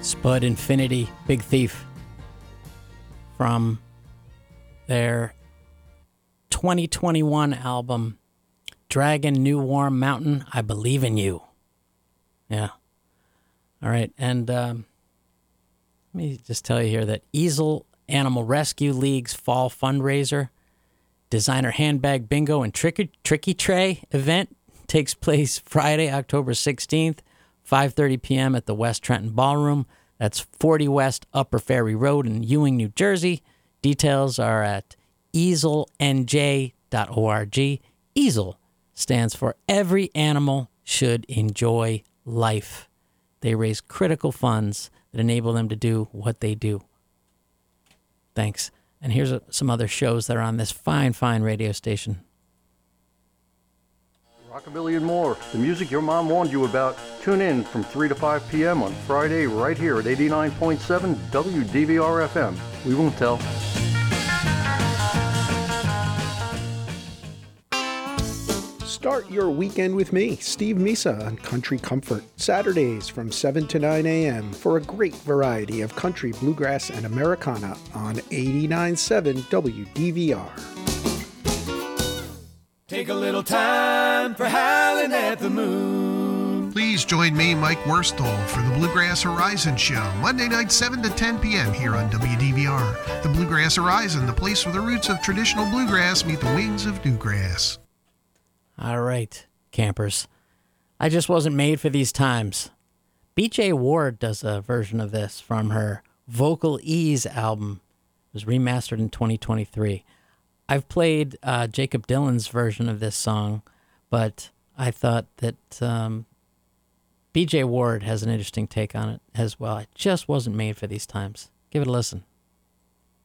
Spud Infinity, Big Thief, from their 2021 album, Dragon New Warm Mountain, I Believe in You. Yeah. All right, and let me just tell you here that Easel Animal Rescue League's fall fundraiser, designer handbag bingo and tricky tray event takes place Friday, October 16th, 5:30 p.m. at the West Trenton Ballroom. That's 40 West Upper Ferry Road in Ewing, New Jersey. Details are at easelnj.org. Easel stands for Every Animal Should Enjoy Life. They raise critical funds that enable them to do what they do. Thanks. And here's some other shows that are on this fine, fine radio station. Rockabilly and more. The music your mom warned you about. Tune in from 3 to 5 p.m. on Friday right here at 89.7 WDVR FM. We won't tell. Start your weekend with me, Steve Misa, on Country Comfort, Saturdays from 7 to 9 a.m. for a great variety of country, bluegrass, and Americana on 89.7 WDVR. Take a little time for howling at the moon. Please join me, Mike Worstel, for the Bluegrass Horizon Show, Monday night 7 to 10 p.m. here on WDVR. The Bluegrass Horizon, the place where the roots of traditional bluegrass meet the wings of newgrass. All right, campers. I just wasn't made for these times. B.J. Ward does a version of this from her Vocal Ease album. It was remastered in 2023. I've played Jacob Dylan's version of this song, but I thought that B.J. Ward has an interesting take on it as well. I just wasn't made for these times. Give it a listen.